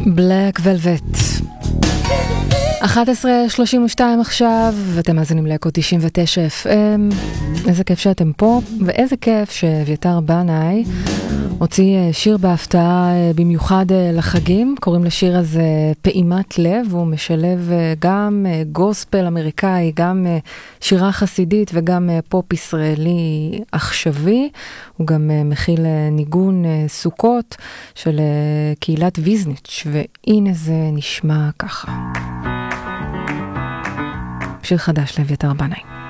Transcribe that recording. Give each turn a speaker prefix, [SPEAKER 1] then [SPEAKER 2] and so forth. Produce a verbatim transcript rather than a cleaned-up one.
[SPEAKER 1] בלק ולווט אחת עשרה שלושים ושתיים עכשיו, ואתם מאזינים לאקו תשעים ותשע אף אם. איזה כיף שאתם פה, ואיזה כיף שאביתר בנאי הוציא שיר בהפתעה במיוחד לחגים. קוראים לשיר הזה פעימת לב, הוא משלב גם גוספל אמריקאי, גם שירה חסידית וגם פופ ישראלי עכשווי. הוא גם מכיל ניגון סוכות של קהילת ויזניץ', והנה זה נשמע ככה. שיר חדש לאביתר בנאי.